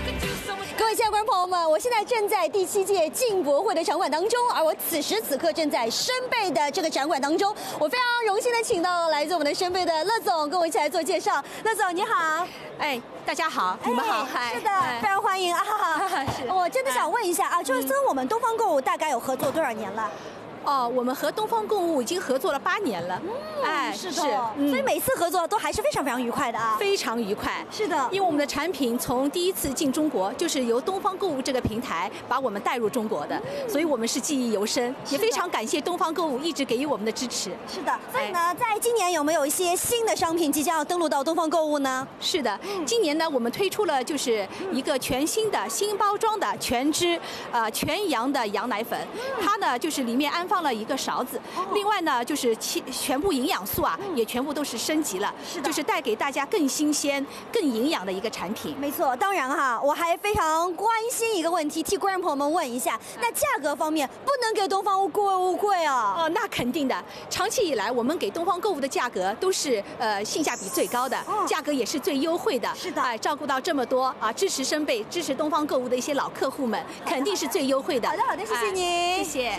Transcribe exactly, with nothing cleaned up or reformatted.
各位亲爱的观众朋友们，我现在正在第七届进博会的场馆当中，而我此时此刻正在深贝的这个展馆当中。我非常荣幸的请到来自我们的深贝的乐总，跟我一起来做介绍。乐总你好， 哎，大家好，你们好， 哎、是的，哎、非常欢迎啊！是，我真的想问一下啊，就是跟我们东方购物大概有合作多少年了？ 哦，我们和东方购物已经合作了八年了， 嗯、 哎， 是的，是嗯、所以每次合作都还是非常非常愉快的啊， 非常愉快， 是的， 因为我们的产品从第一次进中国就是由东方购物这个平台把我们带入中国的，嗯、所以我们是记忆犹深，也非常感谢东方购物一直给予我们的支持。 是的，所以呢，哎、在今年有没有一些新的商品即将要登陆到东方购物呢？ 是的，嗯、今年呢，我们推出了就是一个全新的新包装的全脂呃全羊的羊奶粉，嗯、它呢就是里面安放了一个勺子。另外呢，就是其全部营养素啊，也全部都是升级了， 是的， 就是带给大家更新鲜、更营养的一个产品。 没错，当然哈，我还非常关心一个问题，替观众朋友们问一下，那价格方面不能给东方购物贵啊？ 哦，那肯定的。长期以来，我们给东方购物的价格都是呃性价比最高的，哦、价格也是最优惠的。 是的， 哎、呃，照顾到这么多啊，支持深贝、支持东方购物的一些老客户们，肯定是最优惠的。 好的，好的，谢谢您， 哎、谢谢。